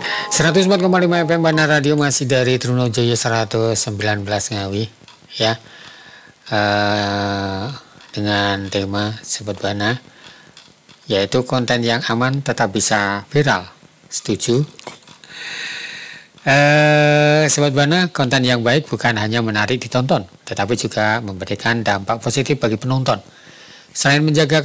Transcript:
104,5 FM Bandar Radio masih dari Trunojoyo 119 Ngawi ya. Dengan tema Sobat Bana, yaitu konten yang aman tetap bisa viral. Setuju? Sobat Bana, konten yang baik bukan hanya menarik ditonton, tetapi juga memberikan dampak positif bagi penonton. Selain menjaga